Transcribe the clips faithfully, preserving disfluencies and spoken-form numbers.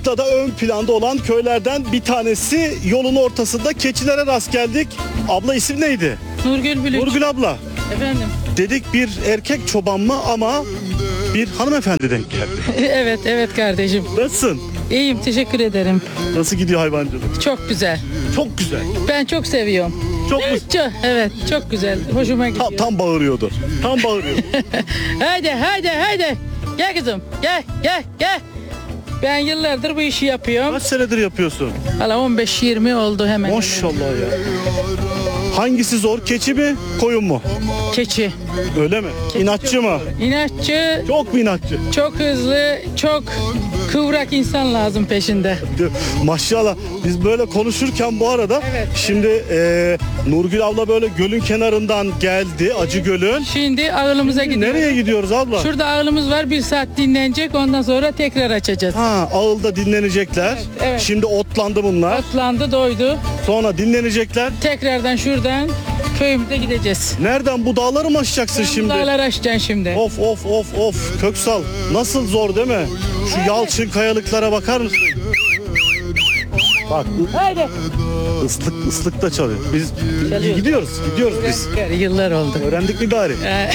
haritada ön planda olan köylerden bir tanesi. Yolun ortasında keçilere rast geldik. Abla isim neydi? Nurgül Bülük. Nurgül abla. Efendim. Dedik bir erkek çoban mı ama bir hanımefendi denk geldi. Evet, evet kardeşim. Nasılsın? İyiyim, teşekkür ederim. Nasıl gidiyor hayvancılık? Çok güzel. Çok güzel. Ben çok seviyorum. Çok mu? Çok, evet, çok güzel. Hoşuma gidiyor. Tam, tam bağırıyordu. Tam bağırıyordu. Haydi, haydi, haydi. Gel kızım, gel, gel, gel. Ben yıllardır bu işi yapıyorum. Kaç senedir yapıyorsun? Valla on beş yirmi oldu hemen. Maşallah ya. Hangisi zor? Keçi mi? Koyun mu? Keçi. Öyle mi? İnatçı mı? İnatçı, Çok mu inatçı? çok hızlı, çok kıvrak insan lazım peşinde. Maşallah. Biz böyle konuşurken bu arada Evet, şimdi e, Nurgül abla böyle gölün kenarından geldi. Acı Göl'ün. Şimdi ağılımıza gidiyoruz. Nereye gidiyoruz abla? Şurada ağılımız var, bir saat dinlenecek, ondan sonra tekrar açacağız. Ha, ağılda dinlenecekler. Evet, evet. Şimdi otlandı bunlar. Otlandı, doydu. Sonra dinlenecekler. Tekrardan şuradan köyümüze gideceğiz. Nereden, bu dağları mı aşacaksın şimdi? Dağlar aşacaksın şimdi. Of of of of Köksal, nasıl zor değil mi? Şu yalçın kayalıklara bakar mısın? Bak Haydi. ıslık ıslık da çalıyor. Biz Çalıyor. gidiyoruz gidiyoruz biz. Yıllar oldu. Öğrendik mi bari? Ee,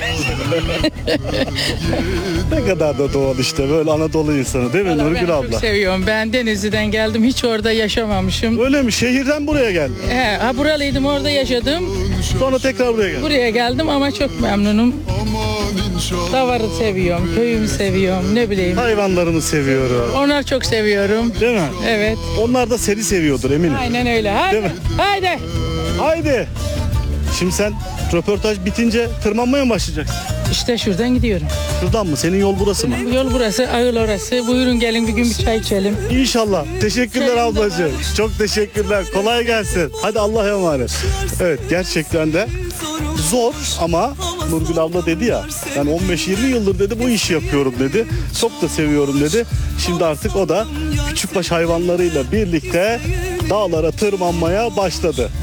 Ne kadar da doğal işte, böyle Anadolu insanı değil mi ben Nurgül abla? çok seviyorum. Ben Denizli'den geldim. Hiç orada yaşamamışım. Öyle mi? Şehirden buraya geldin. He, ha buralıydım, orada yaşadım. Sonra tekrar buraya geldin. Buraya geldim ama çok memnunum. Davarı seviyorum, köyümü seviyorum, ne bileyim. Hayvanlarını seviyorum. Onlar çok seviyorum. Değil mi? Evet. Onlar da seni seviyordur eminim. Aynen öyle. Haydi. Değil mi? Haydi. Haydi. Şimdi sen röportaj bitince tırmanmaya mı başlayacaksın? İşte şuradan gidiyorum. Şuradan mı? Senin yol burası mı? Yol burası, ağıl orası. Buyurun gelin bir gün bir çay içelim. İnşallah. Teşekkürler Senin de ablacığım. var. Çok teşekkürler. Kolay gelsin. Hadi Allah'a emanet. Evet, gerçekten de zor ama Nurgül abla dedi ya, ben on beş yirmi yıldır dedi bu işi yapıyorum dedi. Çok da seviyorum dedi. Şimdi artık o da küçükbaş hayvanlarıyla birlikte dağlara tırmanmaya başladı.